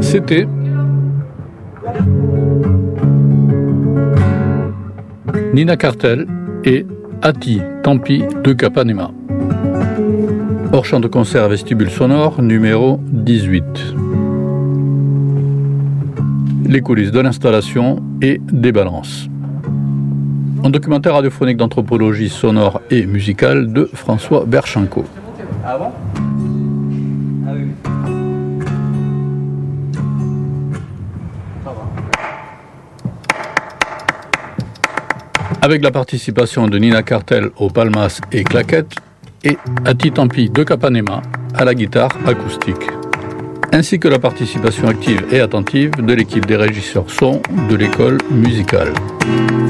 C'était Nina Cartel et Ati Tampi de Capanema. Hors champ de concert vestibule sonore numéro 18. Les coulisses de l'installation et des balances. Un documentaire radiophonique d'anthropologie sonore et musicale de François Berchenko. Ah bon? Ah oui. Ça va. Avec la participation de Nina Cartel au palmas et claquettes et Ati Tampi de Capanema à la guitare acoustique, ainsi que la participation active et attentive de l'équipe des régisseurs son de l'école musicale.